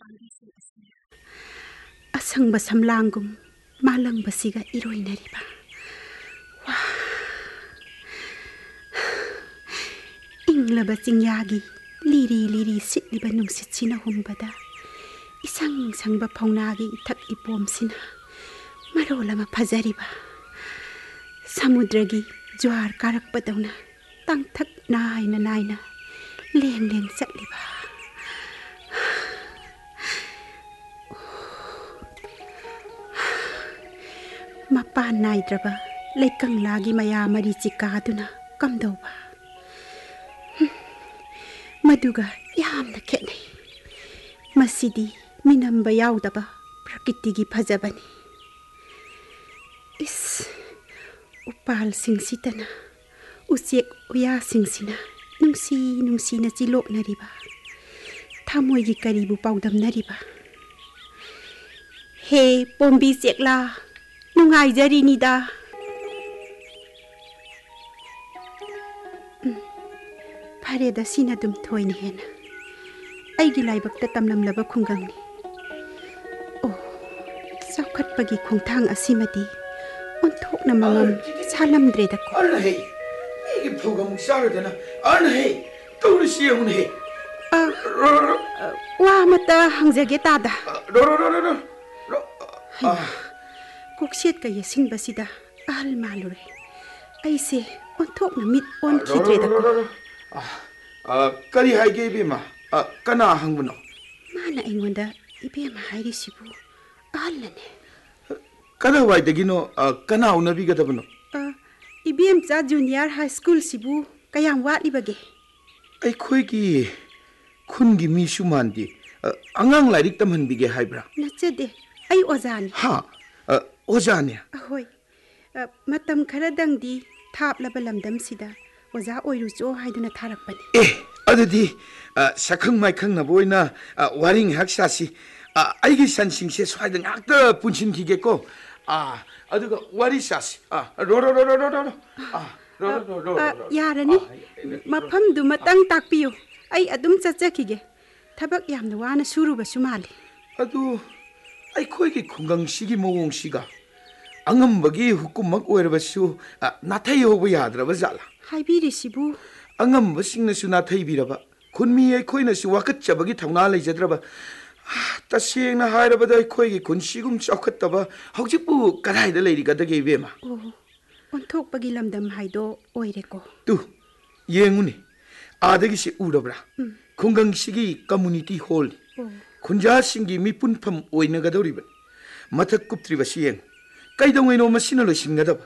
असंग समलांगुम मालंग बसीगा इरोइनरिबा वा इंग्लबा चिंयागी लिरी लिरी सिटलिबा नुंसितसिना हुंबदा इसंग संगबा फौनागी इथक इपोमसिना मरोलमा फजरिबा समुद्रगी ज्वार कारकपदौना तंगथक नायना नायना लेंग लेंग चटलिबा मपान नाइद्रबा लेकंगलागी मया मरी चिकादुना कमदौबा मदुगा यामना खेनै मसिदी मिनंबा याउदबा प्रकृतिगी फजबनी इस उपाल सिंसितना उचेक उया सिंसिना नुंसी नुंसीना चिलोकनरिबा थामोइगी करीबु पाउदमनरिबा हे पोंबी चेकला नुंगाइजरिनिदा फरेदा सिना दुम थोइनि हेना अइगी लाइबक्ता तमलमलबा खुंगंगनि ओ चौखटपगी खुंथांग असिमदी ओंथोकना मंगम सालमद्रेदा को अनहे इगी प्रोग्राम सारदना अनहे तौरसी उनहे वा मता हंजगे तादा रो रो रो रो कोक्सेत का यसिंबसिदा अहल मालुरे ऐसे ओंथोकना मित ओन खिद्रेदा को करी हाइगे बेमा कना हंगबनो माना इंगोंदा इबेमा हाइरिसिबु अहलने कना वाइदगिनो कना उनबिगदबनो इबेम चा जूनियर हाई स्कूल सिबु कयाम वाटलिबगे अखोइगी खुनगी मिसु मानदी अंगांग लाइरिक तमहनबिगे हाइब्रा नचदे आई ओजानी हा ओजाने होय मतम खरदंगदी थापलबा लमदमसिदा ओजा ओइरुचो हाइदुना थारकपनि ए अदुदी सखंग माइखंग नबोइना वारिंग हक्सासी आइगी सनसिंगसे स्वाइद ngakta पुनसिनखिगे को अदुगा वारि सासी रो रो रो रो रो रो रो रो यारनी मफम दु मतंग ताकपियो आई अदुम चचखिगे थबक यामना वाना सुरुबसु माली अदु अखोइगी खुंगंग सिगी मोवोंग सिगा अंगमबगी हुकुमक ओइरबसु नाथै होबो याद्रबा जाला हाइबिरिसिबु अंगमबसिंगनसु नाथै बिरबा खुनमी अखोइनसु वाकच्चबगी थौना लेजद्रबा तसेंगना हाइरबदा अखोइगी खुनसिगुम चौखत्तबा हौजिपु कदाइदा लेरिगदगे बेमा ओ ओंथोकपगी लमदम हाइदो ओइरेको तु येंगुनि आदगिसि उरबरा खुंगंग सिगी कम्युनिटी हॉल खुंजा सिंगी मिपुनफम ओइनगदौरिबन मथक कुप्त्रिबसि येंग कैदौंगैनो मसिना लोइसिनगदबा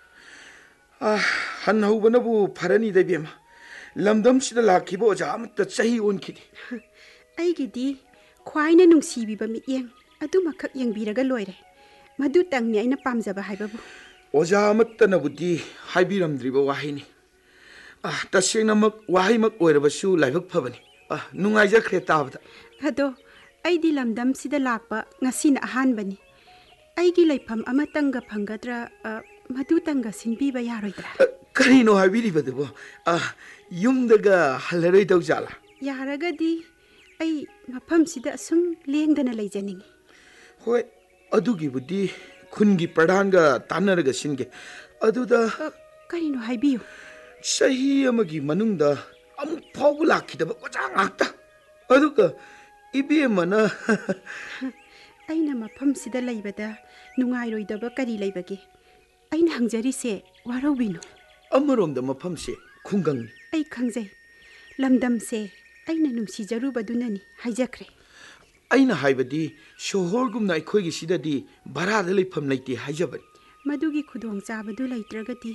हनहौबनबु फरनी देबेमा लमदम सिदा लाखिबो ओजा अमत्ता चही ओनखिदि अइगिदी ख्वाइना नुंसीबिबा मियेंग अदुमखक येंगबिरगा लोइरे मदु तंगनि आइना पामजबा हाइबाबु ओजा अमत्तनबुदि हाइबिरमद्रिबा वाहिनी तसेंगनमक वाहिमक ओइरबसु लाइबक फबनी नुंगाइजख्रे ताबदा अदो अइदी लमदम सिदा लाकपा ngasiना अहानबनी अइगी लाइफम अमतंगा फंगद्रा मदु तंगा सिनबिबा यारोइद्रा करिनो हाइबिरिबदबो युमदगा हलरoi दौजाला यारगदी अइ मफम सिदा सुम लेंगदना लेजनिंगी होय अदुगिबुदि खुनगी प्रधानगा तानरगा सिनगे अदुदा करिनो हाइबियो सही अमगी मनुंगदा अमु फावबु लाखिदबा ओजा ngakta अदुगा इबेमना अइना मफम सिदा लैबदा नुंगाइरोइदबा करी लैबगे अइना हंजरिसे वारौबिनो अमरोमदा मफमसे खुंगंग अइ खंजै लमदमसे अइना नुंसिजरुबदुननी हाइजख्रे अइना हाइबदी शोहरगुमना अखोइगी सिददी बरादा लेफम लैते हाइजबन मदुगी खुदोंग चाबदु लैत्रगदी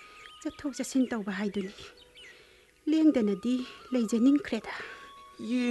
चथोक चसिन तौबा हाइदुनी लेंगदनदी लैजनिंख्रेदा